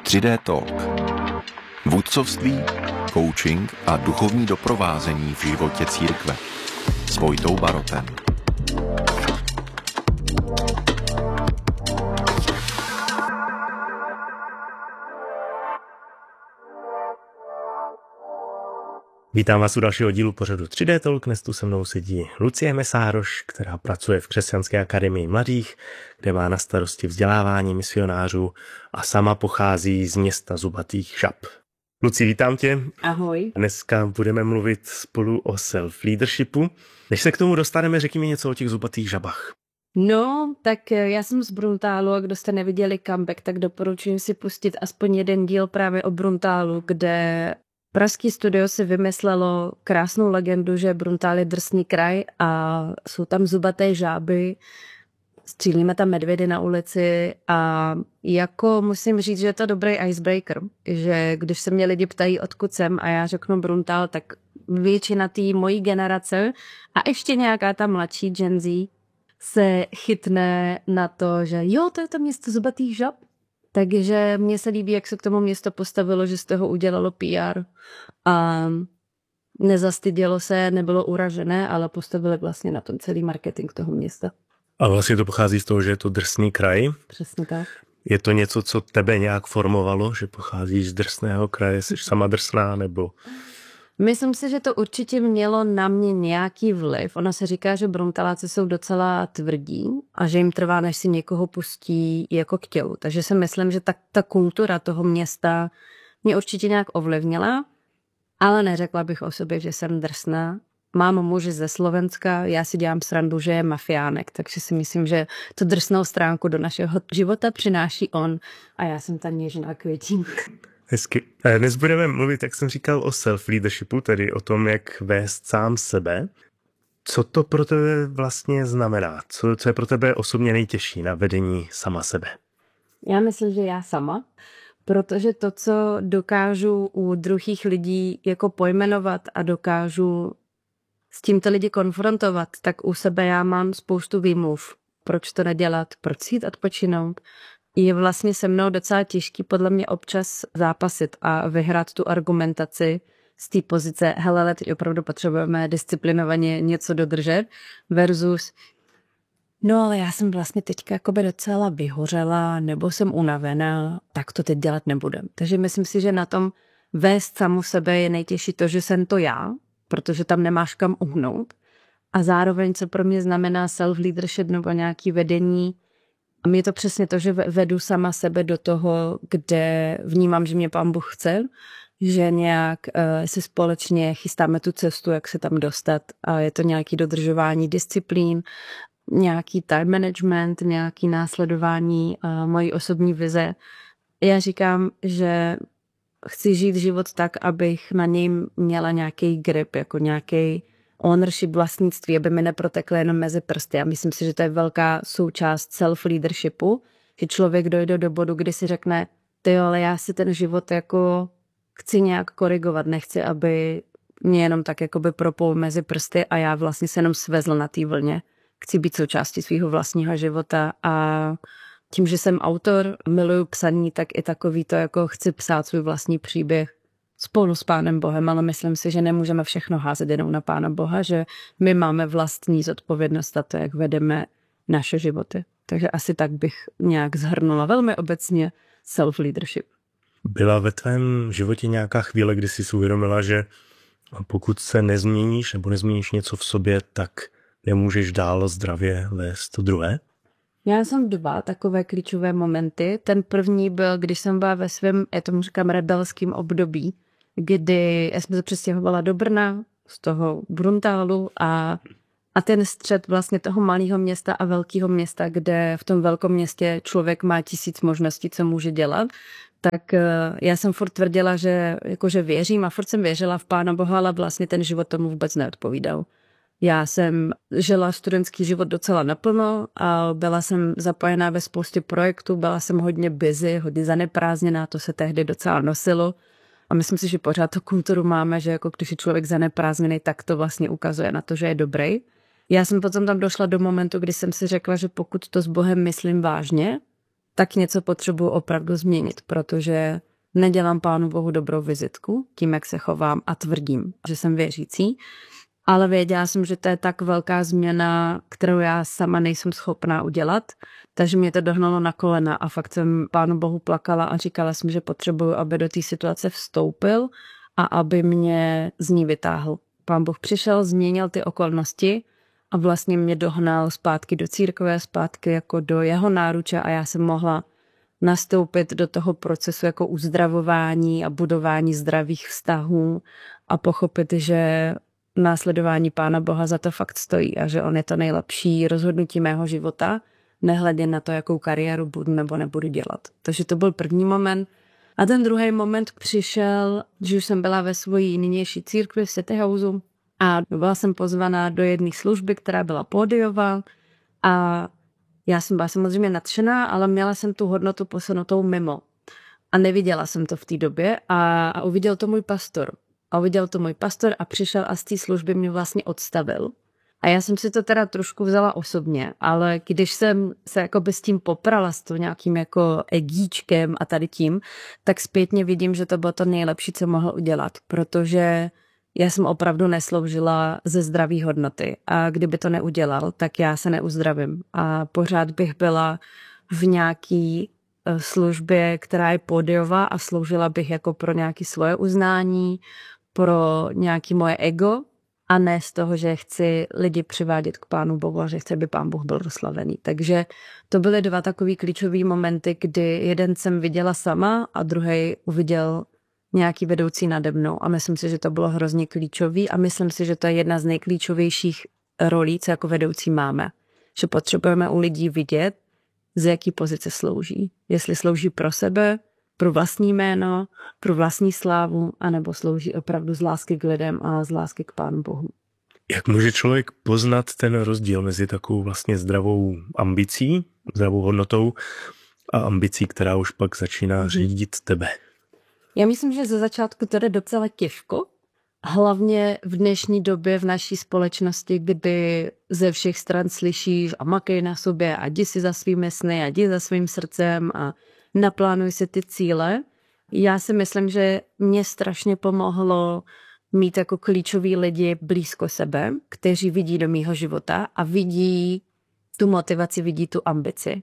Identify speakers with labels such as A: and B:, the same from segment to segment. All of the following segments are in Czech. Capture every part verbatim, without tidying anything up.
A: tři dé Talk. Vůdcovství, coaching a duchovní doprovázení v životě církve. S Vojtou Barotem.
B: Vítám vás u dalšího dílu pořadu tři dé Talk. Dnes tu se mnou sedí Lucie Mesároš, která pracuje v Křesťanské akademii mladých, kde má na starosti vzdělávání misionářů a sama pochází z města Zubatých Žab. Luci, vítám tě.
C: Ahoj.
B: Dneska budeme mluvit spolu o self-leadershipu. Než se k tomu dostaneme, řekni mi něco o těch Zubatých Žabách.
C: No, tak já jsem z Bruntálu a kdo jste neviděli Comeback, tak doporučuji si pustit aspoň jeden díl právě o Bruntálu, kde pražský studio si vymyslelo krásnou legendu, že Bruntál je drsný kraj a jsou tam zubaté žáby, střílíme tam medvědy na ulici a jako musím říct, že je to dobrý icebreaker, že když se mě lidi ptají, odkud jsem a já řeknu Bruntál, tak většina té mojí generace a ještě nějaká ta mladší Gen Z se chytne na to, že jo, to je to město zubatých žab. Takže mně se líbí, jak se k tomu město postavilo, že z toho udělalo P R a nezastydělo se, nebylo uražené, ale postavili vlastně na ten celý marketing toho města.
B: A vlastně to pochází z toho, že je to drsný kraj.
C: Přesně tak.
B: Je to něco, co tebe nějak formovalo, že pocházíš z drsného kraje, jsi sama drsná, nebo...
C: Myslím si, že to určitě mělo na mě nějaký vliv. Ona se říká, že Bruntaláci jsou docela tvrdí a že jim trvá, než si někoho pustí jako k tělu. Takže si myslím, že ta, ta kultura toho města mě určitě nějak ovlivnila, ale neřekla bych o sobě, že jsem drsná. Mám muže ze Slovenska, já si dělám srandu, že je mafiánek, takže si myslím, že tu drsnou stránku do našeho života přináší on a já jsem ta něžná květinka.
B: Hezky. Dnes budeme mluvit, jak jsem říkal, o self-leadershipu, tedy o tom, jak vést sám sebe. Co to pro tebe vlastně znamená? Co, co je pro tebe osobně nejtěžší na vedení sama sebe?
C: Já myslím, že já sama, protože to, co dokážu u druhých lidí jako pojmenovat a dokážu s tímto lidi konfrontovat, tak u sebe já mám spoustu výmluv. Proč to nedělat? Proč si jít odpočinout? Je vlastně se mnou docela těžký podle mě občas zápasit a vyhrát tu argumentaci z té pozice, hele, teď opravdu potřebujeme disciplinovaně něco dodržet versus no ale já jsem vlastně teďka jakoby docela vyhořela nebo jsem unavená, tak to teď dělat nebudem. Takže myslím si, že na tom vést samu sebe je nejtěžší to, že jsem to já, protože tam nemáš kam uhnout a zároveň, co pro mě znamená self-leadership nebo nějaký vedení. A je to přesně to, že vedu sama sebe do toho, kde vnímám, že mě Pán Bůh chce, že nějak uh, si společně chystáme tu cestu, jak se tam dostat a je to nějaký dodržování disciplín, nějaký time management, nějaký následování uh, mojí osobní vize. Já říkám, že chci žít život tak, abych na něj měla nějaký grip, jako nějaký ownership, vlastnictví, aby mi neprotekly jenom mezi prsty. A myslím si, že to je velká součást self-leadershipu, že člověk dojde do bodu, kdy si řekne, ty ale já si ten život jako chci nějak korigovat, nechci, aby mě jenom tak jakoby propol mezi prsty a já vlastně se jenom svezl na té vlně. Chci být součástí svého vlastního života a tím, že jsem autor, miluju psaní, tak i takový to, jako chci psát svůj vlastní příběh spolu s Pánem Bohem, ale myslím si, že nemůžeme všechno házet jenom na Pána Boha, že my máme vlastní zodpovědnost a to, jak vedeme naše životy. Takže asi tak bych nějak zhrnula velmi obecně self-leadership.
B: Byla ve tvém životě nějaká chvíle, kdy jsi si uvědomila, že pokud se nezměníš nebo nezměníš něco v sobě, tak nemůžeš dál zdravě vést to druhé?
C: Já jsem dva takové klíčové momenty. Ten první byl, když jsem byla ve svém, já tomu říkám, rebelském období, kdy já jsem se přestěhovala do Brna z toho Bruntálu a, a ten střed vlastně toho malého města a velkého města, kde v tom velkom městě člověk má tisíc možností, co může dělat, tak já jsem furt tvrdila, že, jakože věřím a furt jsem věřila v Pána Boha, ale vlastně ten život tomu vůbec neodpovídal. Já jsem žila studentský život docela naplno a byla jsem zapojená ve spoustě projektů, byla jsem hodně busy, hodně zaneprázdněná, to se tehdy docela nosilo. A myslím si, že pořád tu kulturu máme, že jako když je člověk zaneprázdněný, tak to vlastně ukazuje na to, že je dobrý. Já jsem potom tam došla do momentu, kdy jsem si řekla, že pokud to s Bohem myslím vážně, tak něco potřebuji opravdu změnit, protože nedělám Pánu Bohu dobrou vizitku tím, jak se chovám a tvrdím, že jsem věřící, ale věděla jsem, že to je tak velká změna, kterou já sama nejsem schopná udělat, takže mě to dohnalo na kolena a fakt jsem Pánu Bohu plakala a říkala jsem, že potřebuju, aby do té situace vstoupil a aby mě z ní vytáhl. Pán Bůh přišel, změnil ty okolnosti a vlastně mě dohnal zpátky do církve, zpátky jako do jeho náruče a já jsem mohla nastoupit do toho procesu jako uzdravování a budování zdravých vztahů a pochopit, že následování Pána Boha za to fakt stojí a že on je to nejlepší rozhodnutí mého života, nehledě na to, jakou kariéru budu nebo nebudu dělat. Takže to byl první moment. A ten druhý moment přišel, že už jsem byla ve svojí nynější církvi v City Houseu a byla jsem pozvaná do jedné služby, která byla pódiová a já jsem byla samozřejmě nadšená, ale měla jsem tu hodnotu posunutou mimo. A neviděla jsem to v té době a, a uviděl to můj pastor. A uviděl to můj pastor a přišel a z té služby mě vlastně odstavil. A já jsem si to teda trošku vzala osobně, ale když jsem se jakoby s tím poprala, s to nějakým jako egíčkem a tady tím, tak zpětně vidím, že to bylo to nejlepší, co mohl udělat, protože já jsem opravdu nesloužila ze zdraví hodnoty a kdyby to neudělal, tak já se neuzdravím a pořád bych byla v nějaký službě, která je pódiová a sloužila bych jako pro nějaké svoje uznání, pro nějaký moje ego a ne z toho, že chci lidi přivádět k Pánu Bohu a že chci, aby Pán Bůh byl doslavený. Takže to byly dva takový klíčový momenty, kdy jeden jsem viděla sama a druhý uviděl nějaký vedoucí nade mnou a myslím si, že to bylo hrozně klíčový a myslím si, že to je jedna z nejklíčovějších rolí, co jako vedoucí máme. Že potřebujeme u lidí vidět, z jaký pozice slouží. Jestli slouží pro sebe, pro vlastní jméno, pro vlastní slávu, anebo slouží opravdu z lásky k lidem a z lásky k Pánu Bohu.
B: Jak může člověk poznat ten rozdíl mezi takovou vlastně zdravou ambicí, zdravou hodnotou a ambicí, která už pak začíná řídit tebe?
C: Já myslím, že ze začátku to jde docela těžko, hlavně v dnešní době v naší společnosti, kdy ze všech stran slyšíš a makej na sobě a jdi si za svými sny a jdi za svým srdcem a naplánuj si ty cíle. Já si myslím, že mě strašně pomohlo mít jako klíčoví lidi blízko sebe, kteří vidí do mýho života a vidí tu motivaci, vidí tu ambici.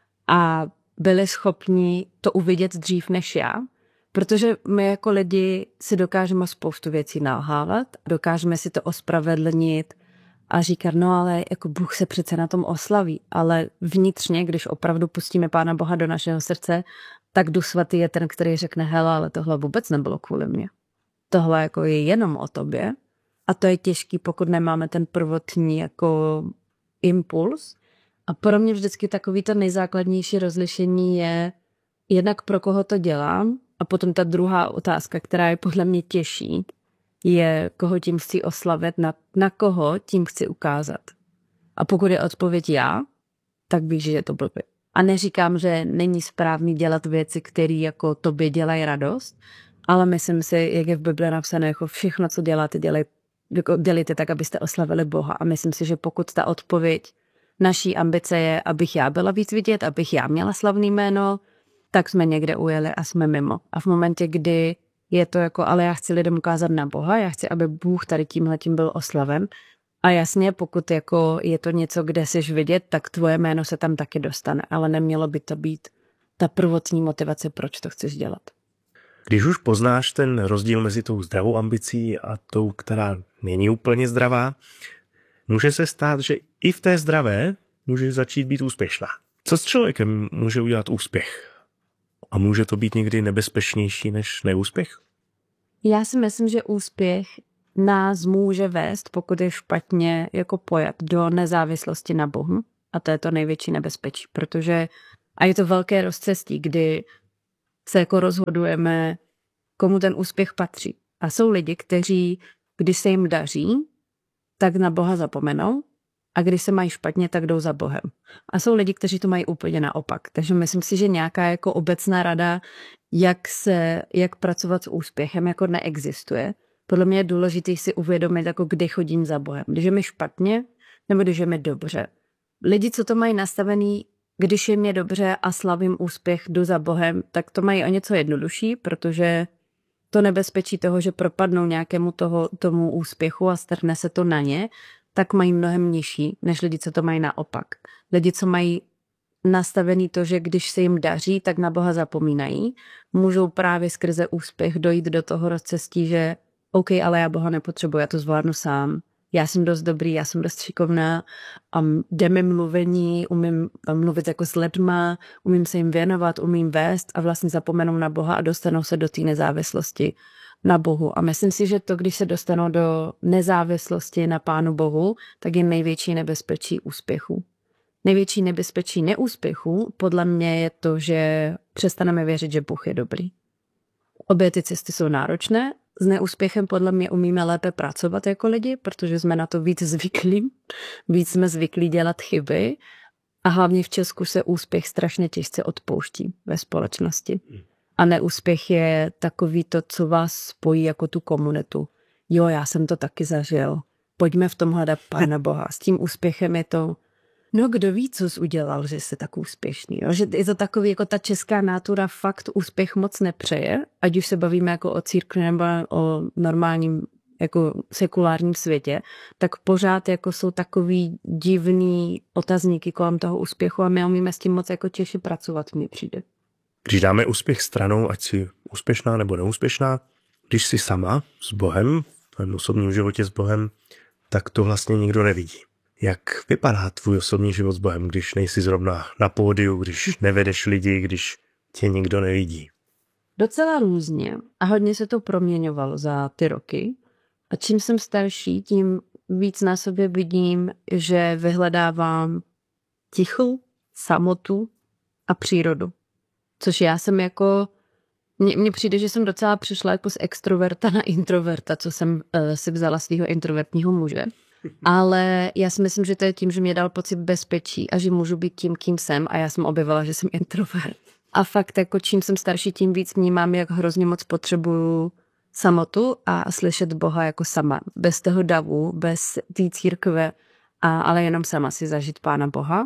C: A byli schopni to uvidět dřív než já, protože my jako lidi si dokážeme spoustu věcí nalhávat, dokážeme si to ospravedlnit a říkat, no ale jako Bůh se přece na tom oslaví, ale vnitřně, když opravdu pustíme Pána Boha do našeho srdce, tak Duch Svatý je ten, který řekne, hele, ale tohle vůbec nebylo kvůli mně. Tohle jako je jenom o tobě a to je těžký, pokud nemáme ten prvotní jako impuls. A pro mě vždycky takový to nejzákladnější rozlišení je jednak pro koho to dělám a potom ta druhá otázka, která je podle mě těžší, je, koho tím chci oslavit, na, na koho tím chci ukázat. A pokud je odpověď já, tak víš, že je to blbý. A neříkám, že není správný dělat věci, které jako tobě dělají radost, ale myslím si, jak je v Bibli napsané, jako všechno, co děláte, dělej, jako dělejte tak, abyste oslavili Boha. A myslím si, že pokud ta odpověď naší ambice je, abych já byla víc vidět, abych já měla slavný jméno, tak jsme někde ujeli a jsme mimo. A v momentě, kdy je to jako, ale já chci lidem ukázat na Boha, já chci, aby Bůh tady tímhletím byl oslaven. A jasně, pokud jako je to něco, kde jsi vidět, tak tvoje jméno se tam taky dostane, ale nemělo by to být ta prvotní motivace, proč to chceš dělat.
B: Když už poznáš ten rozdíl mezi tou zdravou ambicí a tou, která není úplně zdravá, může se stát, že i v té zdravé může začít být úspěšná. Co s člověkem může udělat úspěch? A může to být někdy nebezpečnější než neúspěch?
C: Já si myslím, že úspěch nás může vést, pokud je špatně jako pojat do nezávislosti na Bohu. A to je to největší nebezpečí, protože a je to velké rozcestí, kdy se jako rozhodujeme, komu ten úspěch patří. A jsou lidi, kteří, když se jim daří, tak na Boha zapomenou a když se mají špatně, tak jdou za Bohem. A jsou lidi, kteří to mají úplně naopak. Takže myslím si, že nějaká jako obecná rada, jak se, jak pracovat s úspěchem, jako neexistuje. Podle mě je důležité si uvědomit, jako kdy chodím za Bohem. Když je mi špatně, nebo když je mi dobře. Lidi, co to mají nastavený když je mě dobře a slavím úspěch, jdu za Bohem, tak to mají o něco jednodušší, protože to nebezpečí toho, že propadnou nějakému toho, tomu úspěchu a strhne se to na ně, tak mají mnohem nižší, než lidi, co to mají naopak. Lidi, co mají nastavený to, že když se jim daří, tak na Boha zapomínají, můžou právě skrze úspěch dojít do toho rozcestí, že OK, ale já Boha nepotřebuji, já to zvládnu sám. Já jsem dost dobrý, já jsem dost šikovná, a jde mi mluvení, umím mluvit jako s lidma, umím se jim věnovat, umím vést a vlastně zapomenou na Boha a dostanou se do té nezávislosti na Bohu. A myslím si, že to, když se dostanou do nezávislosti na Pánu Bohu, tak je největší nebezpečí úspěchu. Největší nebezpečí neúspěchu podle mě je to, že přestaneme věřit, že Bůh je dobrý. Obě ty cesty jsou náročné. S neúspěchem podle mě umíme lépe pracovat jako lidi, protože jsme na to víc zvyklí. Víc jsme zvyklí dělat chyby a hlavně v Česku se úspěch strašně těžce odpouští ve společnosti. A neúspěch je takový to, co vás spojí jako tu komunitu. Jo, já jsem to taky zažil. Pojďme v tom hledat Pána Boha. S tím úspěchem je to, no kdo ví, co jsi udělal, že jsi tak úspěšný. Jo? Že je to takový, jako ta česká natura fakt úspěch moc nepřeje, ať už se bavíme jako o církvi nebo o normálním jako sekulárním světě, tak pořád jako jsou takový divný otazníky kolem toho úspěchu a my umíme s tím moc jako Češi pracovat, mně přijde.
B: Když dáme úspěch stranou, ať si úspěšná nebo neúspěšná, když jsi sama s Bohem, v tvém osobním životě s Bohem, tak to vlastně nikdo nevidí. Jak vypadá tvůj osobní život s Bohem, když nejsi zrovna na pódiu, když nevedeš lidi, když tě nikdo nevidí?
C: Docela různě a hodně se to proměňovalo za ty roky. A čím jsem starší, tím víc na sobě vidím, že vyhledávám ticho, samotu a přírodu. Což já jsem jako, mně, mně přijde, že jsem docela přišla jako z extroverta na introverta, co jsem uh, si vzala svého introvertního muže. Ale já si myslím, že to je tím, že mě dal pocit bezpečí a že můžu být tím, kým jsem a já jsem objevila, že jsem introvert. A fakt jako čím jsem starší, tím víc vnímám, jak hrozně moc potřebuju samotu a slyšet Boha jako sama. Bez toho davu, bez té církve, a, ale jenom sama si zažít Pána Boha.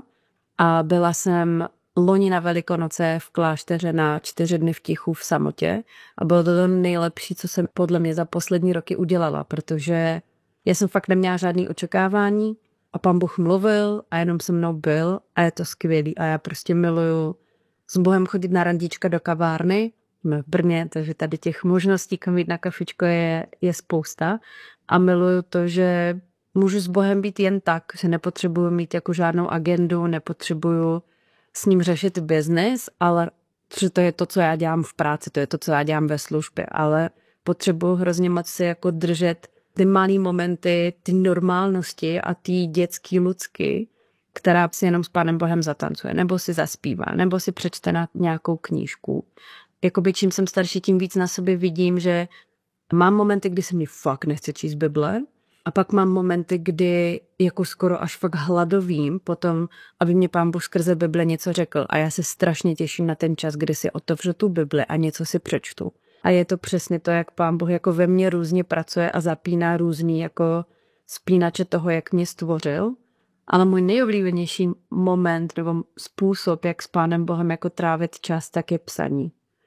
C: A byla jsem loni na Velikonoce v klášteře na čtyři dny v tichu v samotě a bylo to to nejlepší, co jsem podle mě za poslední roky udělala, protože já jsem fakt neměla žádný očekávání a Pán Bůh mluvil a jenom se mnou byl a je to skvělý a já prostě miluju s Bohem chodit na randíčka do kavárny, jsme v Brně, takže tady těch možností, kam jít na kafičko je, je spousta a miluju to, že můžu s Bohem být jen tak, že nepotřebuju mít jako žádnou agendu, nepotřebuju s ním řešit biznis, ale že to je to, co já dělám v práci, to je to, co já dělám ve službě, ale potřebuju hrozně moc si jako držet ty malý momenty, ty normálnosti a ty dětský ludsky, která si jenom s Pánem Bohem zatancuje, nebo si zaspívá, nebo si přečte na nějakou knížku. Jakoby čím jsem starší, tím víc na sobě vidím, že mám momenty, kdy se mi fakt nechce číst Bible a pak mám momenty, kdy jako skoro až fakt hladovím potom, aby mě Pán Bůh skrze Bible něco řekl a já se strašně těším na ten čas, kdy si otevřu tu Bibli a něco si přečtu. A je to přesně to, jak Pán Bůh jako ve mně různě pracuje a zapíná různý jako spínače toho, jak mě stvořil. Ale můj nejoblíbenější moment nebo způsob, jak s Pánem Bohem jako trávit čas, tak je psaní.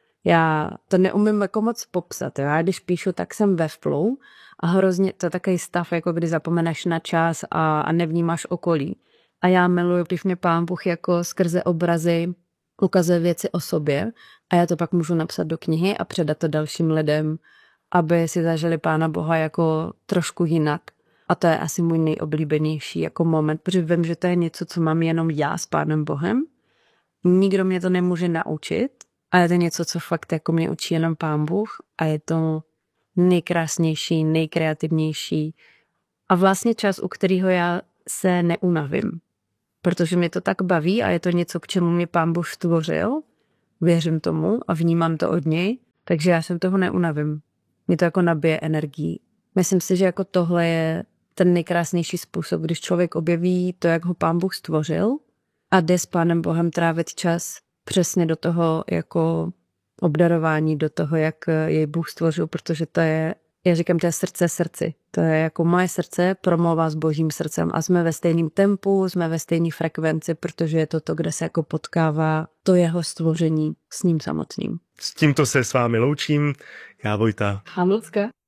C: Já to neumím jako moc popsat. Jo? Já když píšu, tak jsem ve flow a hrozně to je takový stav, jako kdy zapomeneš na čas a, a nevnímáš okolí. A já miluji, když mě Pán Bůh jako skrze obrazy ukazuje věci o sobě a já to pak můžu napsat do knihy a předat to dalším lidem, aby si zažili Pána Boha jako trošku jinak. A to je asi můj nejoblíbenější jako moment, protože vím, že to je něco, co mám jenom já s Pánem Bohem. Nikdo mě to nemůže naučit, ale je to něco, co fakt jako mě učí jenom Pán Bůh a je to nejkrásnější, nejkreativnější a vlastně čas, u kterého já se neunavím. Protože mě to tak baví a je to něco, k čemu mě Pán Bůh stvořil. Věřím tomu a vnímám to od něj, takže já se toho neunavím. Mě to jako nabije energií. Myslím si, že jako tohle je ten nejkrásnější způsob, když člověk objeví to, jak ho Pán Bůh stvořil a jde s Pánem Bohem trávit čas přesně do toho jako obdarování, do toho, jak jej Bůh stvořil, protože to je Já říkám, to je srdce srdci. To je jako moje srdce promlouvá s božím srdcem a jsme ve stejném tempu, jsme ve stejné frekvenci, protože je to to, kde se jako potkává to jeho stvoření s ním samotným.
B: S tímto se s vámi loučím. Já Vojta.
C: A Lucka.